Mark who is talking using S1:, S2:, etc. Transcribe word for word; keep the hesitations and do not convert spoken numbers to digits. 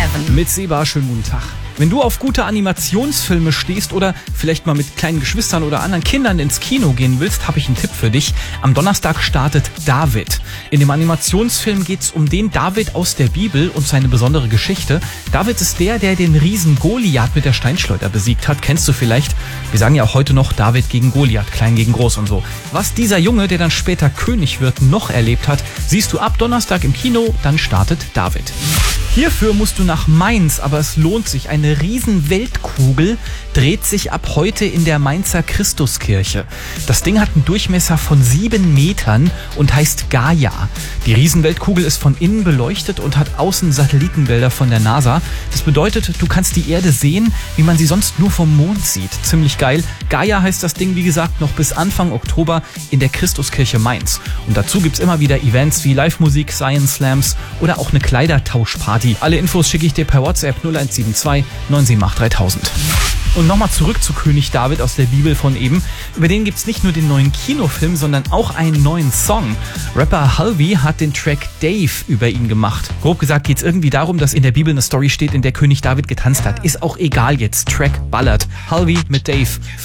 S1: seven.
S2: Mit Seba, schönen guten Tag. Wenn du auf gute Animationsfilme stehst oder vielleicht mal mit kleinen Geschwistern oder anderen Kindern ins Kino gehen willst, habe ich einen Tipp für dich. Am Donnerstag startet David. In dem Animationsfilm geht es um den David aus der Bibel und seine besondere Geschichte. David ist der, der den Riesen Goliath mit der Steinschleuder besiegt hat. Kennst du vielleicht? Wir sagen ja auch heute noch David gegen Goliath, klein gegen groß und so. Was dieser Junge, der dann später König wird, noch erlebt hat, siehst du ab Donnerstag im Kino, dann startet David. Hierfür musst du nach Mainz, aber es lohnt sich. Eine riesen Weltkugel dreht sich ab heute in der Mainzer Christuskirche. Das Ding hat einen Durchmesser von sieben Metern und heißt Gaia. Die Riesenweltkugel ist von innen beleuchtet und hat außen Satellitenbilder von der NASA. Das bedeutet, du kannst die Erde sehen, wie man sie sonst nur vom Mond sieht. Ziemlich geil. Gaia heißt das Ding, wie gesagt, noch bis Anfang Oktober in der Christuskirche Mainz. Und dazu gibt's immer wieder Events wie Live-Musik, Science Slams oder auch eine Kleidertauschparty. Alle Infos schicke ich dir per WhatsApp null eins sieben zwei neun sieben acht dreitausend. Und nochmal zurück zu König David aus der Bibel von eben. Über den gibt's nicht nur den neuen Kinofilm, sondern auch einen neuen Song. Rapper Halvey hat den Track Dave über ihn gemacht. Grob gesagt geht's irgendwie darum, dass in der Bibel eine Story steht, in der König David getanzt hat. Ist auch egal jetzt. Track ballert. Halvey mit Dave.